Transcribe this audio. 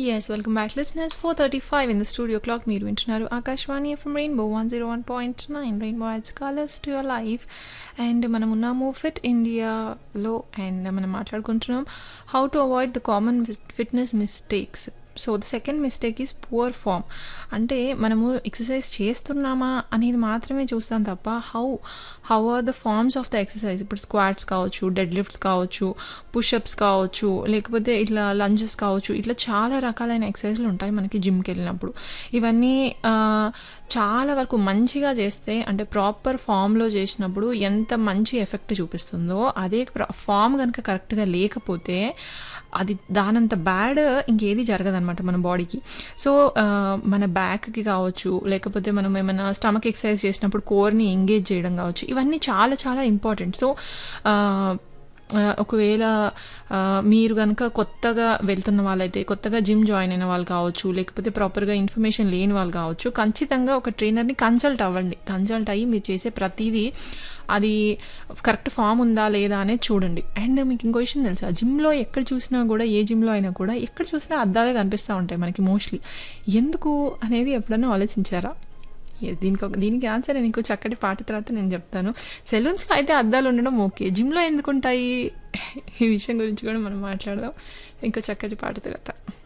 Yes, welcome back, listeners. 4:35 in the studio clock. మీరు వింటున్నారు Akashvani from rainbow 101.9 rainbow ads colours to your life. And మనం ఉన్నాము fit ఇండియాలో and మనం మాట్లాడుకుంటున్నాం how to avoid the common fitness mistakes. So the second mistake is poor form. అంటే మనము exercise చేస్తున్నామా అనేది మాత్రమే చూస్తాం తప్ప how are the forms of the exercise. ఇప్పుడు స్క్వాట్స్ కావచ్చు, డెడ్ లిఫ్ట్స్ కావచ్చు, పుషప్స్ కావచ్చు, లేకపోతే ఇట్లా లంజెస్ కావచ్చు, ఇట్లా చాలా రకాలైన ఎక్సర్సైజ్లు ఉంటాయి మనకి జిమ్కి వెళ్ళినప్పుడు. ఇవన్నీ చాలా వరకు మంచిగా చేస్తే, అంటే ప్రాపర్ ఫామ్లో చేసినప్పుడు ఎంత మంచి ఎఫెక్ట్ చూపిస్తుందో, అదే ఫామ్ కనుక కరెక్ట్గా లేకపోతే అది దానంత బ్యాడ్ ఇంకేది జరగదనమాట మన బాడీకి. సో మన బ్యాక్కి కావచ్చు, లేకపోతే మనం ఏమైనా స్టమక్ ఎక్సర్సైజ్ చేసినప్పుడు కోర్ని ఎంగేజ్ చేయడం కావచ్చు, ఇవన్నీ చాలా చాలా ఇంపార్టెంట్. సో ఒకవేళ మీరు కనుక కొత్తగా వెళ్తున్న వాళ్ళైతే, కొత్తగా జిమ్ జాయిన్ అయిన వాళ్ళు కావచ్చు, లేకపోతే ప్రాపర్గా ఇన్ఫర్మేషన్ లేని వాళ్ళు కావచ్చు, ఖచ్చితంగా ఒక ట్రైనర్ని కన్సల్ట్ అవ్వండి. కన్సల్ట్ అయ్యి మీరు చేసే ప్రతిదీ అది కరెక్ట్ ఫామ్ ఉందా లేదా అనేది చూడండి. అండ్ మీకు ఇంకో విషయం తెలుసా, జిమ్లో ఎక్కడ చూసినా కూడా, ఏ జిమ్లో అయినా కూడా ఎక్కడ చూసినా అద్దాలే కనిపిస్తూ ఉంటాయి మనకి మోస్ట్లీ. ఎందుకు అనేది ఎప్పుడన్నా ఆలోచించారా? దీనికి ఆన్సర్ నేను ఇంకో చక్కటి పాట తర్వాత నేను చెప్తాను. సెలూన్స్లో అయితే అద్దాలు ఉండడం ఓకే, జిమ్లో ఎందుకు ఉంటాయి ఈ విషయం గురించి కూడా మనం మాట్లాడదాం ఇంకో చక్కటి పాట తర్వాత.